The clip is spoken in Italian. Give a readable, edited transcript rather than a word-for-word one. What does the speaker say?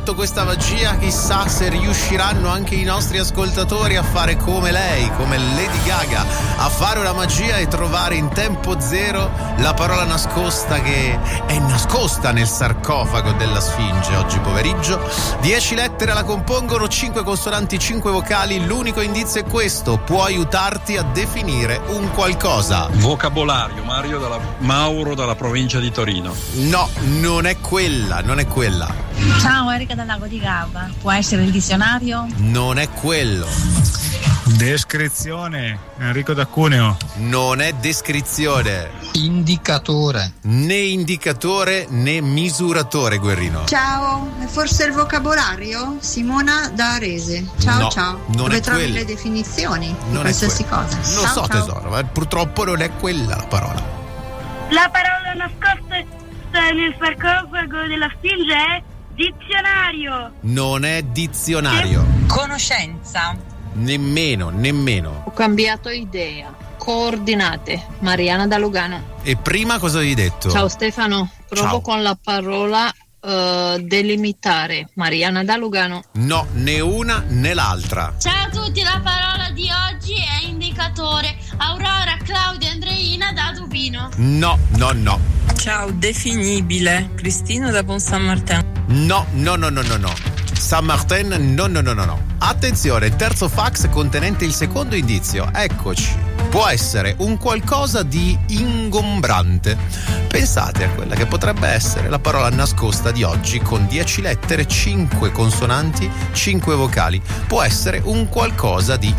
fatto questa magia, chissà se riusciranno anche i nostri ascoltatori a fare come lei, come Lady Gaga, a fare una magia e trovare in tempo zero la parola nascosta che è nascosta nel sarcofago della Sfinge oggi pomeriggio. 10 lettere la compongono, 5 consonanti, 5 vocali. L'unico indizio è questo: può aiutarti a definire un qualcosa. Vocabolario. Mauro dalla provincia di Torino. No, non è quella. Ciao, Erika dal Lago di Garda. Può essere il dizionario? Non è quello. Descrizione, Enrico da Cuneo. Non è descrizione. Indicatore. Né indicatore né misuratore, Guerrino. Ciao, è forse il vocabolario? Simona da Arese. Ciao, no, ciao. Non Dove è trovi quello. le definizioni Non di è qualsiasi quello. cosa? Lo Ciao, so, ciao. tesoro, ma purtroppo non è quella la parola. La parola nascosta nel sarcofago della Sfinge è dizionario. Non è dizionario. Conoscenza. Nemmeno. Ho cambiato idea. Coordinate. Mariana da Lugano. E prima cosa avevi detto? Ciao Stefano, provo Ciao. con la parola delimitare. Mariana da Lugano. No, né una né l'altra. Ciao a tutti, la parola di oggi è indicatore. Aurora, Claudia, Andreina da Dubino. No. Ciao, definibile. Cristina da Bon San Martin. No. San Martin, no. Attenzione, terzo fax contenente il secondo indizio. Eccoci. Può essere un qualcosa di ingombrante. Pensate a quella che potrebbe essere la parola nascosta di oggi con 10 lettere, 5 consonanti, 5 vocali. Può essere un qualcosa di